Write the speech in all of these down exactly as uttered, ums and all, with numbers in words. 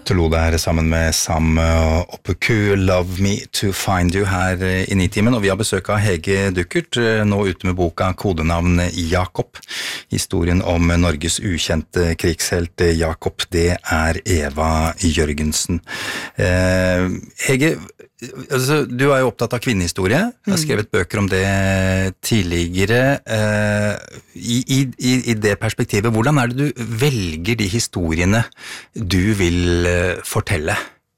Otto Lode her sammen med Sam Oppeku, Love Me to Find You her i Nitimen, og vi har besøk av Hege Duckert, nå ute med boka Kodenavn Jakob. Historien om Norges ukjente krigshelt Jakob, det er Eva Jørgensen. Eh, Hege, altså, du er jo opptatt av kvinnehistorie, jeg har skrevet bøker om det tidligere. Eh, i, i, I det perspektivet, hvordan er det du velger de historiene du vil fortelle?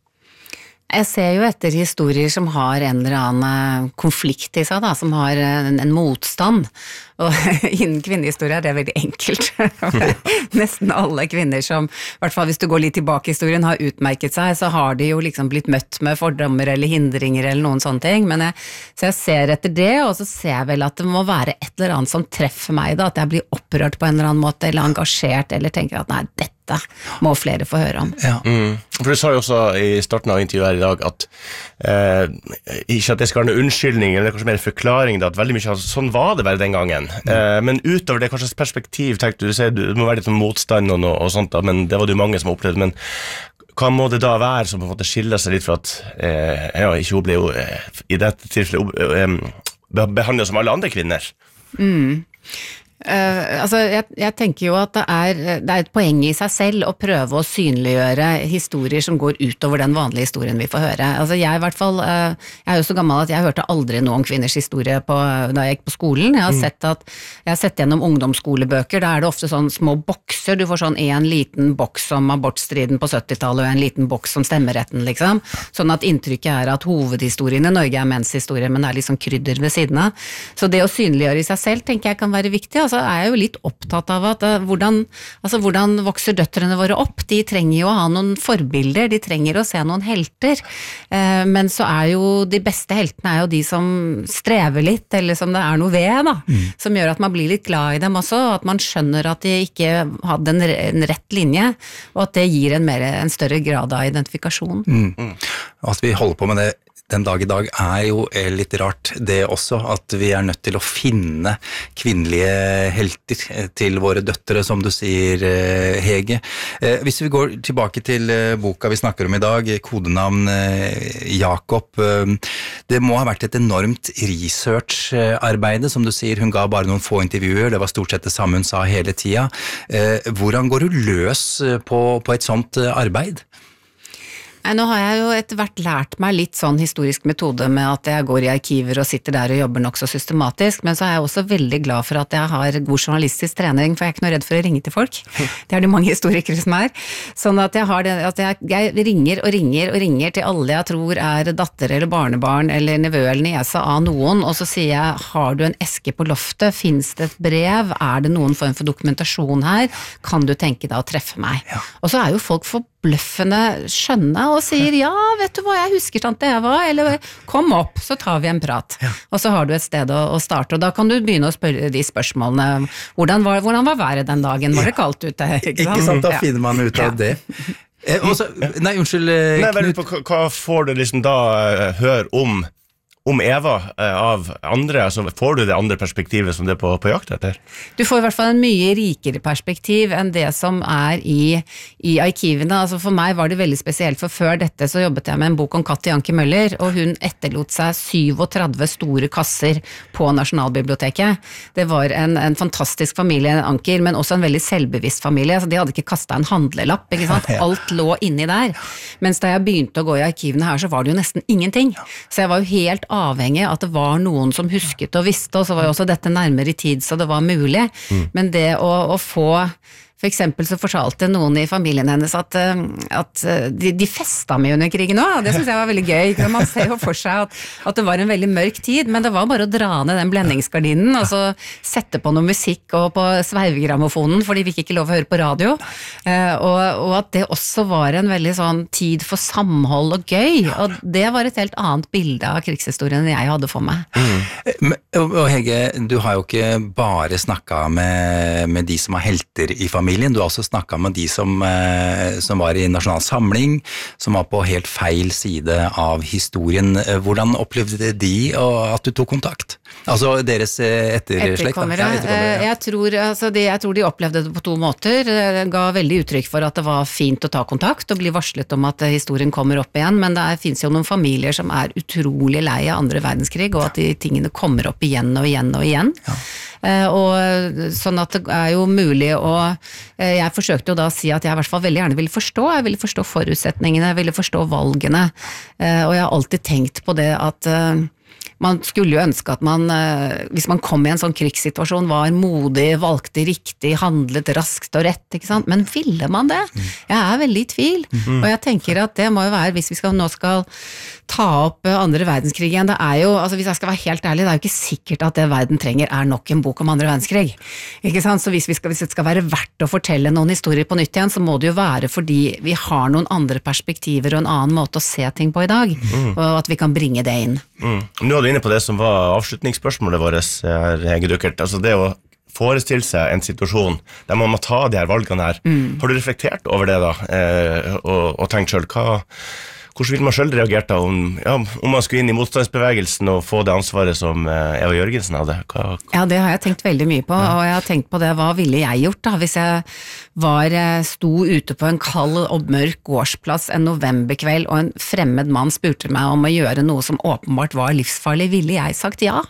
Jeg ser jo etter historier som har en eller annen konflikt i seg, da, som har en, en motstand. Og innen kvinnehistorie er det veldig enkelt. Nesten alle kvinner som, i hvert fall hvis du går litt tilbake i historien, har utmerket seg, så har de jo liksom blitt møtt med fordommer eller hindringer eller noen sånne ting. Men jeg, så jeg ser etter det, og så ser jeg vel at det må være et eller annet som treffer meg, da, at jeg blir opprørt på en eller annen måte, eller engasjert, eller tenker at nei, dette må flere få høre om. Ja. Mm. For du sa jo også i starten av intervjuet her i dag at eh, ikke at det skal være noen unnskyldning, eller kanskje mer forklaring, da, at veldig mye sånn var det bare den gangen. Mm. Eh, men utover det, kanskje perspektiv, tenkte du, du, det må være litt sånn motstand og, og sånt, da, men det var det jo mange som opplevde, men hva må det da være som på en måte skiller seg litt fra at eh, ja, ikke hun ble jo eh, i dette tilfellet eh, behandlet som alle andre kvinner? Mm. Uh, altså, jeg, jeg tenker jo at det er, det er et poeng i seg selv å prøve å synliggjøre historier som går utover den vanlige historien vi får høre. Altså, jeg i hvert fall, uh, jeg er jo så gammel at jeg hørte aldri noe om kvinners historie på, da jeg gikk på skolen. Jeg har mm. sett at, jeg har sett gjennom ungdomsskolebøker, da er det ofte sånn små bokser, du får sånn en liten boks om abortstriden på syttitallet og en liten boks om stemmeretten, liksom. Sånn at inntrykket er at hovedhistorien i Norge er menshistorie, men det er liksom krydder ved siden av. Så det å synliggjøre i seg selv, tenker jeg kan være viktig. Så er jeg jo litt opptatt av at uh, hvordan, altså, hvordan vokser døtrene våre opp? De trenger jo å ha noen forbilder, de trenger å se noen helter, uh, men så er jo de beste heltene er jo de som strever litt, eller som det er noe ved, da, mm. som gjør at man blir litt glad i dem også, at man skjønner at de ikke hadde en, en rett linje, og at det gir en, mer, en større grad av identifikasjon. Mm. Mm. At vi holder på med det den dag i dag er jo litt rart det også, at vi er nødt til å finne kvinnelige helter til våre døtre, som du sier, Hege. Hvis vi går tilbake til boka vi snakker om i dag, Kodenavn Jakob, det må ha vært et enormt researcharbeid, som du sier, hun ga bare noen få intervjuer, det var stort sett det samme hun sa hele tida. Hvordan går du løs på, på et sånt arbeid? Nei, nå har jeg jo etter hvert lært meg litt sånn historisk metode med at jeg går i arkiver og sitter der og jobber nok så systematisk, men så er jeg også veldig glad for at jeg har god journalistisk trening, for jeg er ikke noe redd for å ringe til folk. Det er det mange historikere som er. Sånn at jeg har det, at jeg, jeg ringer og ringer og ringer til alle jeg tror er datter eller barnebarn eller nevø eller niese av noen, og så sier jeg, har du en eske på loftet? Finnes det et brev? Er det noen form for dokumentasjon her? Kan du tenke deg å treffe meg? Ja. Og så er jo folk for bløffende skjønne og sier, ja, vet du hva, jeg husker tante Eva, eller kom opp, så tar vi en prat. Ja. Og så har du et sted å, å starte, og da kan du begynne å spørre de spørsmålene. Hvordan var, hvordan var været den dagen? Var det kaldt ute? Ikke sant? Ikke sant, da finner man ut av det. Eh, også, nei, unnskyld, nei, Knut. Hva, hva får du liksom da uh, høre om om Eva eh, av andre, altså får du det andre perspektivet som det er på, på jakt etter? Du får i hvert fall en mye rikere perspektiv enn det som er i, i arkivene. Altså for meg var det veldig spesielt, for før dette så jobbet jeg med en bok om Katti Anke Møller, og hun etterlot seg syvogtredve store kasser på Nasjonalbiblioteket. Det var en, en fantastisk familie, Anker, men også en veldig selvbevisst familie. Altså de hadde ikke kastet en handlelapp, ikke sant? Alt lå inni der. Mens da jeg begynte å gå i arkivene her, så var det jo nesten ingenting. Så jeg var jo helt avhengig av at det var noen som husket og visste, og så var jo også dette nærmere i tid så det var mulig, mm. men det å, å få For eksempel så fortalte noen i familien hennes at, at de, de festa med under krigen også, det synes jeg var veldig gøy. Man ser jo for seg at, at det var en veldig mørk tid, men det var bare å dra ned den blendingsgardinen, og så sette på noe musikk og på sveivgrammofonen, for de fikk ikke lov å høre på radio, og, og at det også var en veldig sånn tid for samhold og gøy, og det var et helt annet bilde av krigshistorien jeg hadde for meg. Mm. Og Hege, du har jo ikke bare snakket med, med de som har helter i familien, kongefamilien, du har også snakket med de som, som var i Nasjonal Samling, som var på helt feil side av historien. Hvordan opplevde de at du tok kontakt? Altså deres etterslekt? Etterkommere. Ja, etterkommere ja. jeg, tror, altså de, jeg tror de opplevde det på to måter. Det ga veldig uttrykk for at det var fint å ta kontakt og bli varslet om at historien kommer opp igjen, men det finnes jo noen familier som er utrolig lei av andre verdenskrig, og at de tingene kommer opp igjen og igjen og igjen. Ja. Og sånn at det er jo mulig å jeg forsøkte jo da å si at jeg i hvert fall veldig gjerne ville forstå, jeg ville forstå forutsetningene, jeg ville forstå valgene, og jeg har alltid tenkt på det at man skulle jo ønske at man, hvis man kom i en sånn krigssituasjon, var modig, valgte riktig, handlet raskt og rett, ikke sant? Men ville man det? Jeg er veldig i tvil, og jeg tenker at det må jo være, hvis vi skal, nå skal ta opp andre verdenskrig igjen, det er jo, altså hvis jeg skal være helt ærlig, det er jo ikke sikkert at det verden trenger er nok en bok om andre verdenskrig, ikke sant? Så hvis, vi skal, hvis det skal være verdt å fortelle noen historier på nytt igjen, så må det jo være fordi vi har noen andre perspektiver og en annen måte å se ting på i dag, mm. og at vi kan bringe det inn. Mm. Nå er du inne på det som var avslutningsspørsmålet vårt her, Hege Duckert, altså det å forestille seg en situasjon der man må ta de her valgene her. Mm. Har du reflektert over det da, eh, og, og tenkt selv, hva, hvordan vil man selv reagere da om, ja, om man skulle inn i motstandsbevegelsen og få det ansvaret som eh, Eva Jørgensen hadde? Hva, hva? Ja, det har jeg tenkt veldig mye på, ja. Og jeg har tenkt på det, hva ville jeg gjort da, hvis jeg var, sto ute på en kald og mørk gårdsplass en novemberkveld, og en fremmed mann spurte meg om å gjøre noe som åpenbart var livsfarlig, ville jeg sagt ja?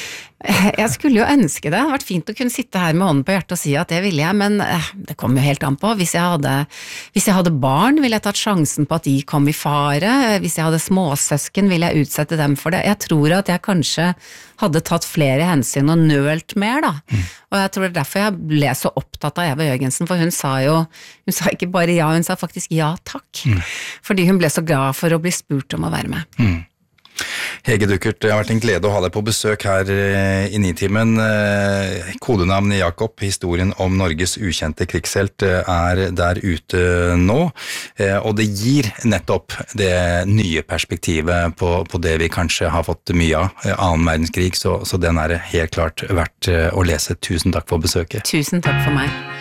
Jeg skulle jo ønske det, det hadde vært fint å kunne sitte her med hånden på hjertet og si at det ville jeg, men det kom jo helt an på. Hvis jeg hadde, hvis jeg hadde barn, ville jeg tatt sjansen på at de kom i fare. Hvis jeg hadde småsøsken, ville jeg utsette dem for det. Jeg tror at jeg kanskje hadde tatt flere hensyn og nølt mer da. Mm. Og jeg tror det er derfor jeg ble så opptatt av Eva Jørgensen, for hun sa jo, hun sa ikke bare ja, hun sa faktisk ja takk. Mm. Fordi hun ble så glad for å bli spurt om å være med. Mm. Hege Duckert, det har vært en glede å ha deg på besøk her i Nitimen. Kodenavn Jakob, historien om Norges ukjente krigshelt, er der ute nå, og det gir nettopp det nye perspektivet på, på det vi kanskje har fått mye av, annen verdenskrig, så, så den er helt klart verdt å lese. Tusen takk for besøket. Tusen takk for meg.